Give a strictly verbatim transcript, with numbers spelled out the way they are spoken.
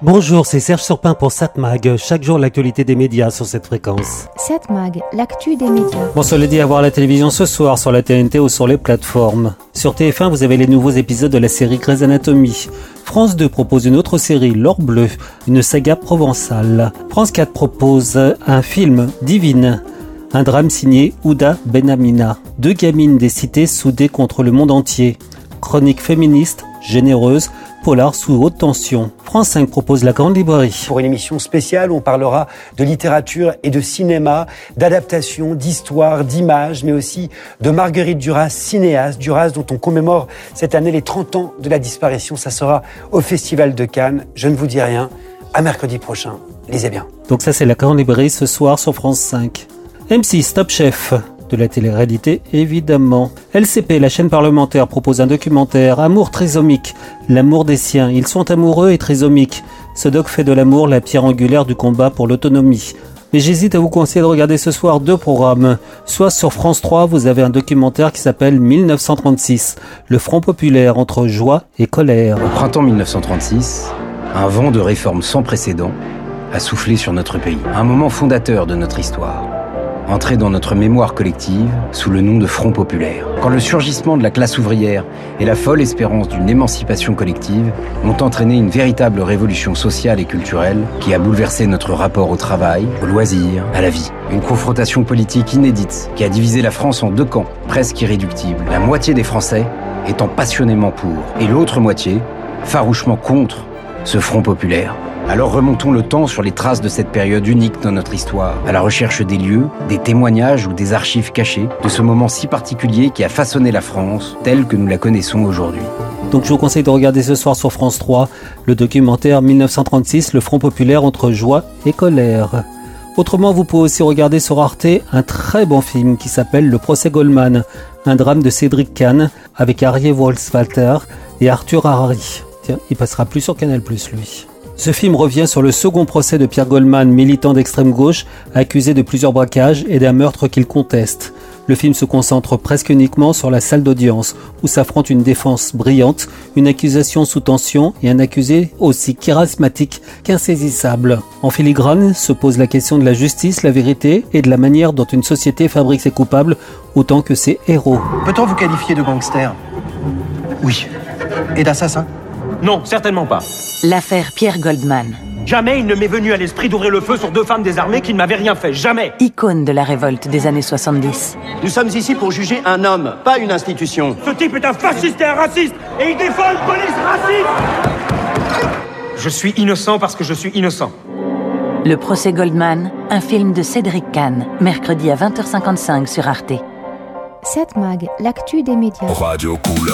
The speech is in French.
Bonjour, c'est Serge Surpin pour Satmag. Chaque jour, l'actualité des médias sur cette fréquence. Satmag, l'actu des médias. Bon, cela dit, à voir la télévision ce soir sur la T N T ou sur les plateformes. Sur T F un, vous avez les nouveaux épisodes de la série Grey's Anatomy. France deux propose une autre série, L'Or Bleu, une saga provençale. France quatre propose un film, Divine. Un drame signé Ouda Benhamina. Deux gamines des cités soudées contre le monde entier. Chronique féministe, généreuse, polar sous haute tension. France cinq propose La Grande Librairie. Pour une émission spéciale, on parlera de littérature et de cinéma, d'adaptation, d'histoire, d'images, mais aussi de Marguerite Duras, cinéaste, Duras dont on commémore cette année les trente ans de la disparition. Ça sera au Festival de Cannes. Je ne vous dis rien. À mercredi prochain. Lisez bien. Donc ça, c'est La Grande Librairie ce soir sur France cinq. M six, Top Chef. De la télé-réalité, évidemment. L C P, la chaîne parlementaire, propose un documentaire, Amour trisomique, l'amour des siens. Ils sont amoureux et trisomiques. Ce doc fait de l'amour la pierre angulaire du combat pour l'autonomie. Mais j'hésite à vous conseiller de regarder ce soir deux programmes. Soit sur France trois, vous avez un documentaire qui s'appelle mille neuf cent trente-six, le Front populaire entre joie et colère. Au printemps mille neuf cent trente-six, un vent de réformes sans précédent a soufflé sur notre pays. Un moment fondateur de notre histoire. Entré dans notre mémoire collective sous le nom de Front populaire. Quand le surgissement de la classe ouvrière et la folle espérance d'une émancipation collective ont entraîné une véritable révolution sociale et culturelle qui a bouleversé notre rapport au travail, au loisir, à la vie. Une confrontation politique inédite qui a divisé la France en deux camps, presque irréductibles. La moitié des Français étant passionnément pour, et l'autre moitié farouchement contre ce Front populaire. Alors remontons le temps sur les traces de cette période unique dans notre histoire, à la recherche des lieux, des témoignages ou des archives cachées de ce moment si particulier qui a façonné la France telle que nous la connaissons aujourd'hui. Donc je vous conseille de regarder ce soir sur France trois le documentaire mille neuf cent trente-six, le Front populaire entre joie et colère. Autrement, vous pouvez aussi regarder sur Arte un très bon film qui s'appelle Le procès Goldman, un drame de Cédric Kahn avec Arié Wolfswalter et Arthur Harari. Tiens, il passera plus sur Canal plus, lui. Ce film revient sur le second procès de Pierre Goldman, militant d'extrême gauche, accusé de plusieurs braquages et d'un meurtre qu'il conteste. Le film se concentre presque uniquement sur la salle d'audience, où s'affrontent une défense brillante, une accusation sous tension et un accusé aussi charismatique qu'insaisissable. En filigrane se pose la question de la justice, la vérité et de la manière dont une société fabrique ses coupables autant que ses héros. Peut-on vous qualifier de gangster ? Oui. Et d'assassin ? Non, certainement pas. L'affaire Pierre Goldman. Jamais il ne m'est venu à l'esprit d'ouvrir le feu sur deux femmes désarmées qui ne m'avaient rien fait. Jamais. Icône de la révolte des années soixante-dix. Nous sommes ici pour juger un homme, pas une institution. Ce type est un fasciste et un raciste. Et il défend une police raciste. Je suis innocent parce que je suis innocent. Le procès Goldman, un film de Cédric Kahn. Mercredi à vingt heures cinquante-cinq sur Arte. Satmag, l'actu des médias. Radio Cool.